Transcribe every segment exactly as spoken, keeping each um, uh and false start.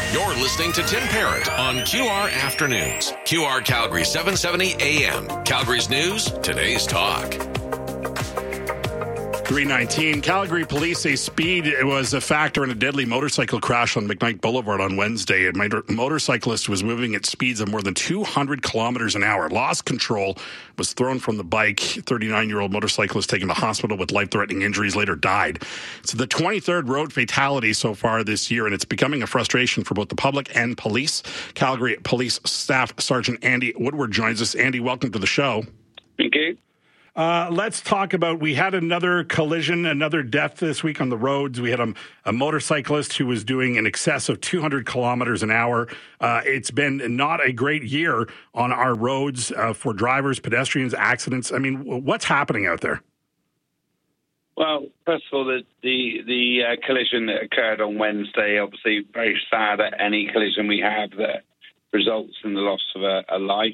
You're listening to Tim Parrott on Q R Afternoons. Q R Calgary seven seventy A M. Calgary's news, today's talk. three nineteen. Calgary police say speed was a factor in a deadly motorcycle crash on McKnight Boulevard on Wednesday. A motor- motorcyclist was moving at speeds of more than two hundred kilometers an hour. Lost control, was thrown from the bike. thirty-nine-year-old motorcyclist taken to hospital with life-threatening injuries, later died. It's the twenty-third road fatality so far this year, and it's becoming a frustration for both the public and police. Calgary Police Staff Sergeant Andy Woodward joins us. Andy, welcome to the show. Thank you. Uh, let's talk about, we had another collision, another death this week on the roads. We had a, a motorcyclist who was doing in excess of two hundred kilometers an hour. Uh, it's been not a great year on our roads uh, for drivers, pedestrians, accidents. I mean, what's happening out there? Well, first of all, the the, the uh, collision that occurred on Wednesday, obviously very sad at any collision we have that results in the loss of a, a life.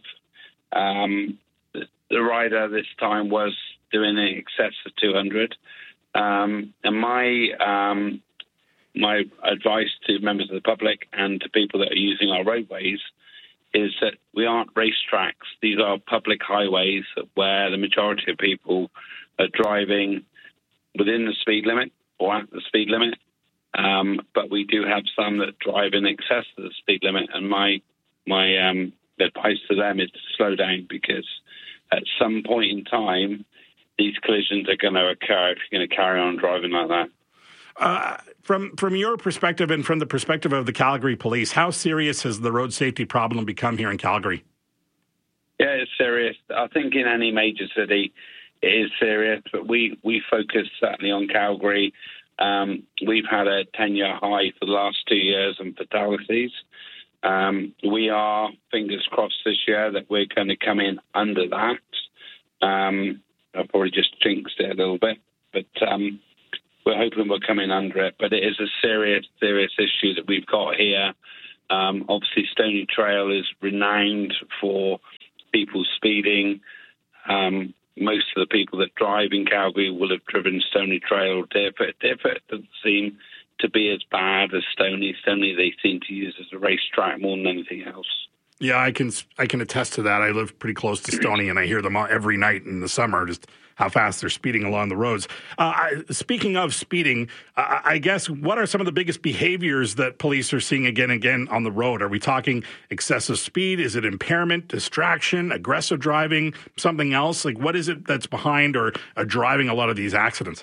Um, The rider this time was doing in excess of two hundred. Um, and my um, my advice to members of the public and to people that are using our roadways is that we aren't racetracks. These are public highways where the majority of people are driving within the speed limit or at the speed limit. Um, but we do have some that drive in excess of the speed limit. And my, my um, advice to them is to slow down, because at some point in time, these collisions are going to occur if you're going to carry on driving like that. Uh, from from your perspective and from the perspective of the Calgary Police, how serious has the road safety problem become here in Calgary? Yeah, it's serious. I think in any major city, it is serious, but we, we focus certainly on Calgary. Um, we've had a ten-year high for the last two years in fatalities. Um, we are, fingers crossed this year, that we're going to come in under that. Um, I've probably just jinxed it a little bit, but um, we're hoping we're coming under it. But it is a serious, serious issue that we've got here. Um, obviously, Stony Trail is renowned for people speeding. Um, most of the people that drive in Calgary will have driven Stony Trail or Deerfoot. Deerfoot doesn't seem to be as bad as Stony. Stony they seem to use as a racetrack more than anything else. Yeah, I can I can attest to that. I live pretty close to Stony, and I hear them all every night in the summer, just how fast they're speeding along the roads. Uh, I, speaking of speeding, uh, I guess, what are some of the biggest behaviors that police are seeing again and again on the road? Are we talking excessive speed? Is it impairment, distraction, aggressive driving, something else? Like, what is it that's behind or uh, driving a lot of these accidents?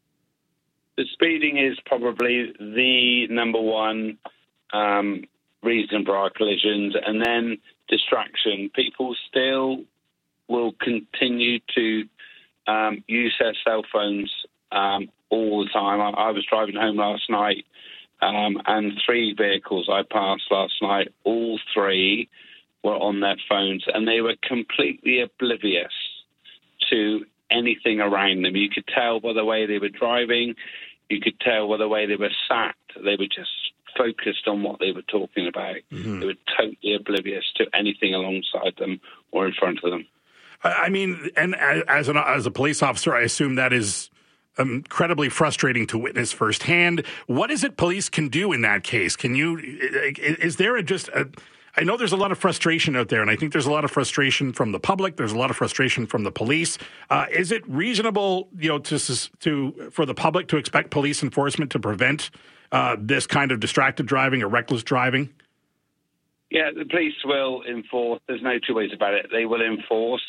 The speeding is probably the number one um, reason for our collisions, and then distraction. People still will continue to um, use their cell phones um, all the time. I, I was driving home last night, um, and three vehicles I passed last night, all three were on their phones, and they were completely oblivious to anything around them. You could tell by the way they were driving. You could tell by the way they were sat. They were just focused on what they were talking about. Mm-hmm. They were totally oblivious to anything alongside them or in front of them. I mean, and as an as a police officer, I assume that is incredibly frustrating to witness firsthand. What is it police can do in that case? Can you, is there a just a, I know there's a lot of frustration out there, and I think there's a lot of frustration from the public. There's a lot of frustration from the police. Uh, is it reasonable, you know, to to for the public to expect police enforcement to prevent uh, this kind of distracted driving or reckless driving? Yeah, the police will enforce. There's no two ways about it. They will enforce,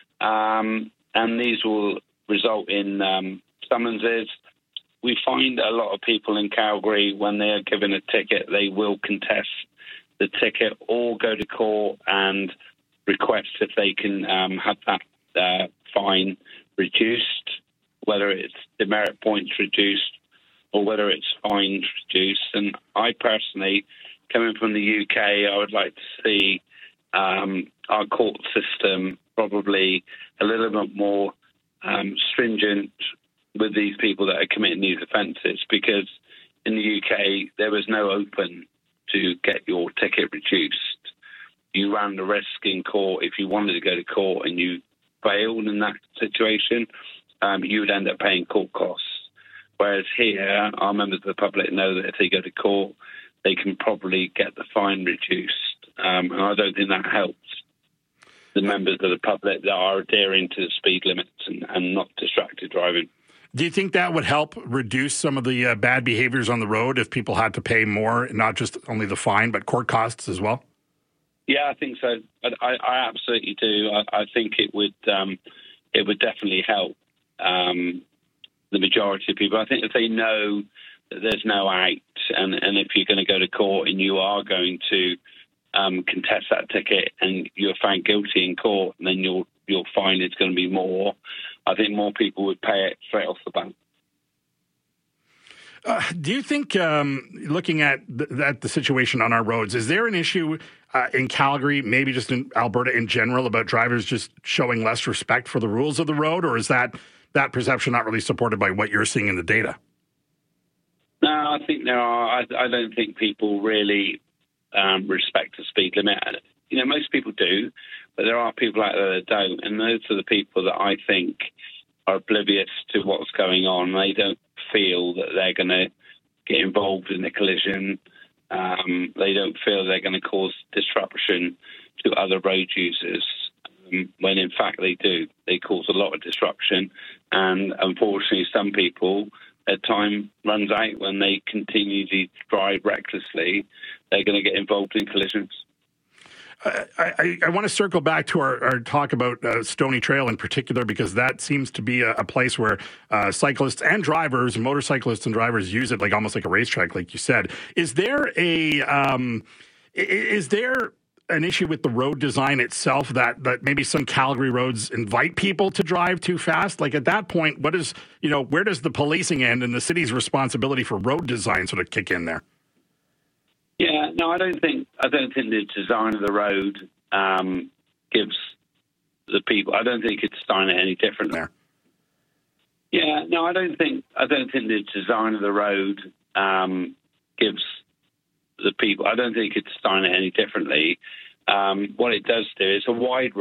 um, and these will result in um, summonses. We find a lot of people in Calgary, when they are given a ticket, they will contest the ticket or go to court and request if they can um, have that uh, fine reduced, whether it's demerit points reduced or whether it's fines reduced. And I personally, coming from the U K, I would like to see um, our court system probably a little bit more um, stringent with these people that are committing these offences, because in the U K there was no open to get your ticket reduced. You ran the risk in court. If you wanted to go to court and you failed in that situation, um, you would end up paying court costs. Whereas here, our members of the public know that if they go to court, they can probably get the fine reduced. Um, and I don't think that helps the members of the public that are adhering to the speed limits and, and not distracted driving. Do you think that would help reduce some of the uh, bad behaviors on the road if people had to pay more, not just only the fine, but court costs as well? Yeah, I think so. I, I, I absolutely do. I, I think it would um, it would definitely help um, the majority of people. I think if they know that there's no out, and, and if you're going to go to court and you are going to um, contest that ticket and you're found guilty in court, and then your your fine is going to be more, I think more people would pay it straight off the bat. Uh, do you think, um, looking at, th- at the situation on our roads, is there an issue uh, in Calgary, maybe just in Alberta in general, about drivers just showing less respect for the rules of the road, or is that that perception not really supported by what you're seeing in the data? No, I think there are. I, I don't think people really um, respect the speed limit. You know, most people do, but there are people out there that don't, and those are the people that I think are oblivious to what's going on. They don't feel that they're going to get involved in a collision. Um, they don't feel they're going to cause disruption to other road users, um, when in fact they do. They cause a lot of disruption, and unfortunately some people, their time runs out when they continue to drive recklessly. They're going to get involved in collisions. I, I, I want to circle back to our, our talk about uh, Stoney Trail in particular, because that seems to be a, a place where uh, cyclists and drivers, motorcyclists and drivers use it like almost like a racetrack, like you said. Is there a um, is there an issue with the road design itself that, that maybe some Calgary roads invite people to drive too fast? Like at that point, what is, you know, where does the policing end and the city's responsibility for road design sort of kick in there? Yeah, no, I don't think I don't think the design of the road um, gives the people. I don't think it's designed any different there. Yeah, no, I don't think I don't think the design of the road um, gives the people. I don't think it's designed any differently. Um, what it does do is a wide